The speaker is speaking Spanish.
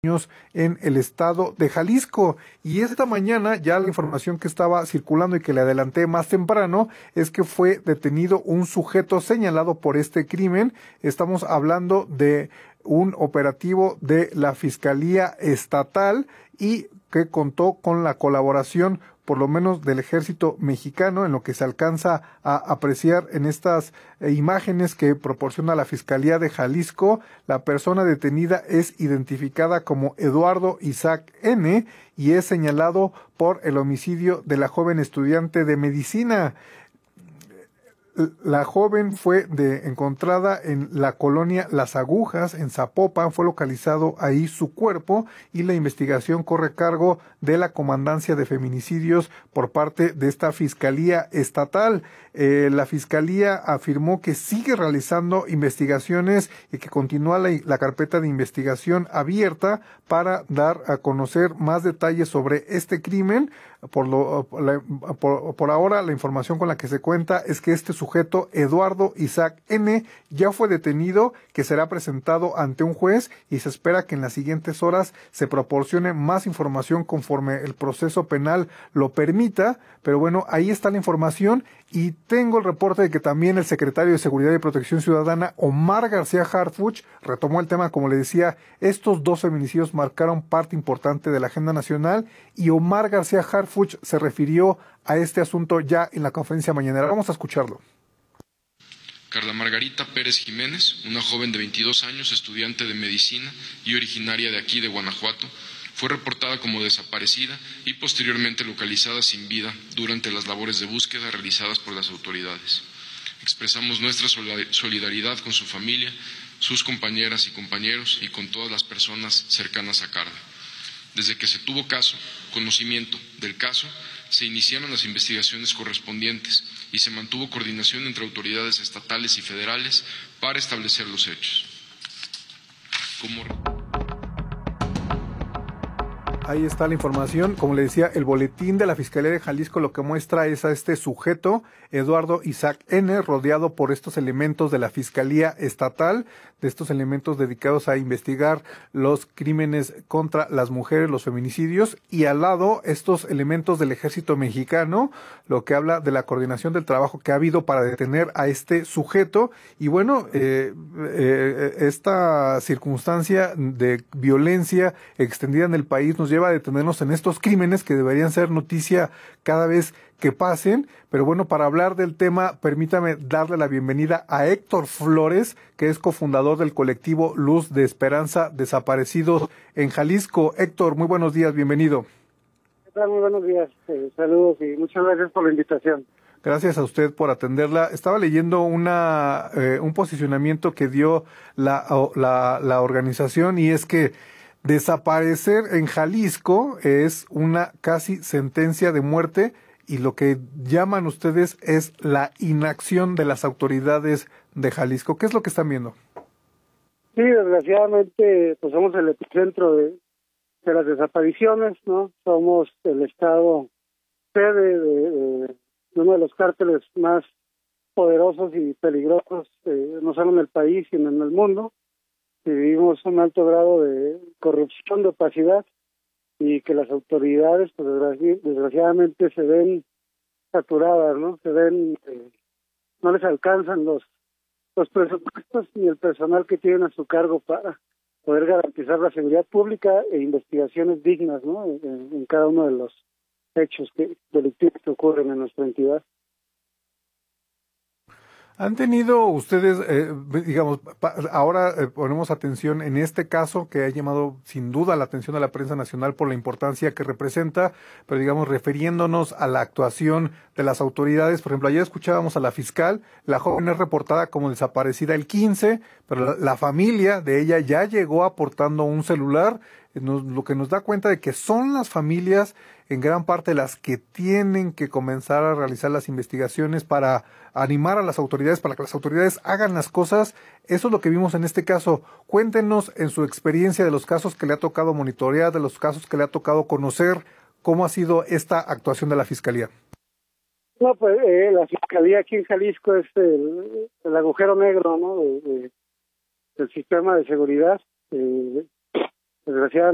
en el estado de Jalisco. Y esta mañana ya la información que estaba circulando y que le adelanté más temprano es que fue detenido un sujeto señalado por este crimen. Estamos hablando de un operativo de la Fiscalía Estatal y que contó con la colaboración por lo menos del ejército mexicano, en lo que se alcanza a apreciar en estas imágenes que proporciona la Fiscalía de Jalisco. La persona detenida es identificada como Eduardo Isaac N. y es señalado por el homicidio de la joven estudiante de medicina. La joven fue encontrada en la colonia Las Agujas, en Zapopan. Fue localizado ahí su cuerpo y la investigación corre a cargo de la Comandancia de Feminicidios por parte de esta Fiscalía Estatal. La Fiscalía afirmó que sigue realizando investigaciones y que continúa la carpeta de investigación abierta para dar a conocer más detalles sobre este crimen. Por ahora, la información con la que se cuenta es que este sujeto, Eduardo Isaac N., ya fue detenido, que será presentado ante un juez y se espera que en las siguientes horas se proporcione más información conforme el proceso penal lo permita. Pero bueno, ahí está la información y tengo el reporte de que también el secretario de Seguridad y Protección Ciudadana, Omar García Harfuch, retomó el tema. Como le decía, estos dos feminicidios marcaron parte importante de la agenda nacional y Omar García Harfuch se refirió a este asunto ya en la conferencia mañanera. Vamos a escucharlo. Carla Margarita Pérez Jiménez, una joven de 22 años, estudiante de medicina y originaria de aquí de Guanajuato, fue reportada como desaparecida y posteriormente localizada sin vida durante las labores de búsqueda realizadas por las autoridades. Expresamos nuestra solidaridad con su familia, sus compañeras y compañeros y con todas las personas cercanas a Carla. Desde que se tuvo conocimiento del caso, se iniciaron las investigaciones correspondientes y se mantuvo coordinación entre autoridades estatales y federales para establecer los hechos. Ahí está la información. Como le decía, el boletín de la Fiscalía de Jalisco lo que muestra es a este sujeto, Eduardo Isaac N., rodeado por estos elementos de la Fiscalía Estatal, de estos elementos dedicados a investigar los crímenes contra las mujeres, los feminicidios, y al lado estos elementos del Ejército Mexicano, lo que habla de la coordinación del trabajo que ha habido para detener a este sujeto. Y bueno, esta circunstancia de violencia extendida en el país nos lleva a detenernos en estos crímenes que deberían ser noticia cada vez que pasen. Pero bueno, para hablar del tema, permítame darle la bienvenida a Héctor Flores, que es cofundador del colectivo Luz de Esperanza Desaparecidos en Jalisco. Héctor, muy buenos días, bienvenido. ¿Qué tal? Muy buenos días, saludos y muchas gracias por la invitación. Gracias a usted por atenderla. Estaba leyendo un posicionamiento que dio la organización, y es que desaparecer en Jalisco es una casi sentencia de muerte, y lo que llaman ustedes es la inacción de las autoridades de Jalisco. ¿Qué es lo que están viendo? Sí, desgraciadamente, pues somos el epicentro de las desapariciones, ¿no? Somos el estado sede de uno de los cárteles más poderosos y peligrosos, no solo en el país, sino en el mundo. Y vivimos un alto grado de corrupción, de opacidad, y que las autoridades, pues desgraciadamente, se ven saturadas, ¿no? Se ven, no les alcanzan los presupuestos ni el personal que tienen a su cargo para poder garantizar la seguridad pública e investigaciones dignas, ¿no? En cada uno de los hechos delictivos que ocurren en nuestra entidad. ¿Han tenido ustedes, ahora ponemos atención en este caso que ha llamado sin duda la atención de la prensa nacional por la importancia que representa, pero digamos, refiriéndonos a la actuación de las autoridades? Por ejemplo, ayer escuchábamos a la fiscal, la joven es reportada como desaparecida el 15, pero la familia de ella ya llegó aportando un celular, lo que nos da cuenta de que son las familias en gran parte las que tienen que comenzar a realizar las investigaciones para animar a las autoridades, para que las autoridades hagan las cosas. Eso es lo que vimos en este caso. Cuéntenos, en su experiencia, de los casos que le ha tocado monitorear, de los casos que le ha tocado conocer, cómo ha sido esta actuación de la Fiscalía. No, pues la Fiscalía aquí en Jalisco es el agujero negro, ¿no? Del sistema de seguridad. Desgraciadamente